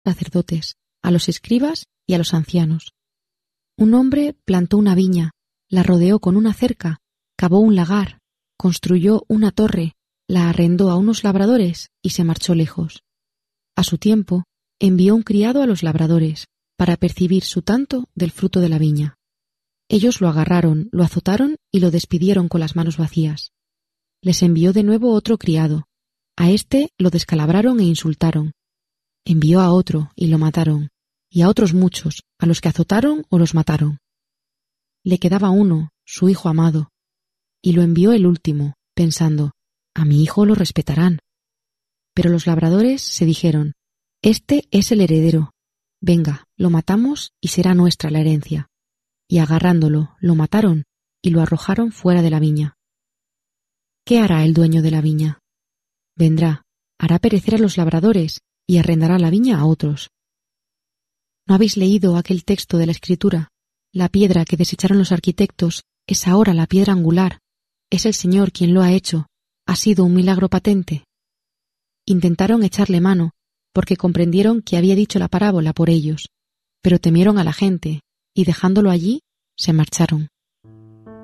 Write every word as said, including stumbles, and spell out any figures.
sacerdotes, a los escribas y a los ancianos. Un hombre plantó una viña, la rodeó con una cerca, cavó un lagar, construyó una torre, la arrendó a unos labradores y se marchó lejos. A su tiempo, envió un criado a los labradores para percibir su tanto del fruto de la viña. Ellos lo agarraron, lo azotaron y lo despidieron con las manos vacías. Les envió de nuevo otro criado. A éste lo descalabraron e insultaron. Envió a otro y lo mataron, y a otros muchos, a los que azotaron o los mataron. Le quedaba uno, su hijo amado, y lo envió el último, pensando, a mi hijo lo respetarán. Pero los labradores se dijeron, este es el heredero, venga, lo matamos y será nuestra la herencia. Y agarrándolo, lo mataron y lo arrojaron fuera de la viña. ¿Qué hará el dueño de la viña? Vendrá, hará perecer a los labradores y arrendará la viña a otros. ¿No habéis leído aquel texto de la Escritura? La piedra que desecharon los arquitectos es ahora la piedra angular. Es el Señor quien lo ha hecho. Ha sido un milagro patente. Intentaron echarle mano, porque comprendieron que había dicho la parábola por ellos, pero temieron a la gente, y dejándolo allí, se marcharon.